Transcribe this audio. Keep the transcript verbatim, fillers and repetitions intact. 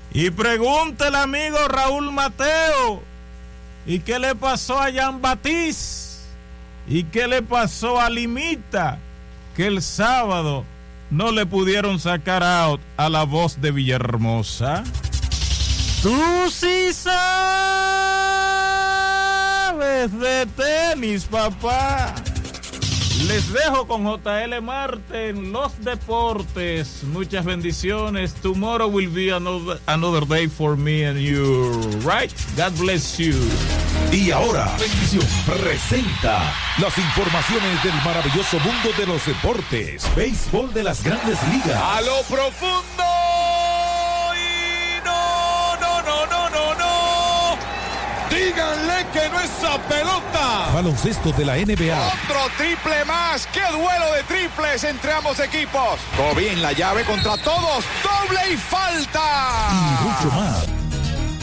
Y pregunta el amigo Raúl Mateo, ¿y qué le pasó a Jean Baptiste? ¿Y qué le pasó a Limita? Que el sábado no le pudieron sacar out a la Voz de Villahermosa. Tú sí sabes de tenis, papá. Les dejo con J L Marte en los deportes. Muchas bendiciones. Tomorrow will be another, another day for me and you. Right? God bless you. Y ahora, Bendición presenta las informaciones del maravilloso mundo de los deportes. Béisbol de las Grandes Ligas. A lo profundo. Y no, no, no, no, no, no. Díganle que no es esa pelota. Baloncesto de la N B A. Otro triple más. ¡Qué duelo de triples entre ambos equipos! Todo bien, la llave contra todos. Doble y falta. Y mucho más.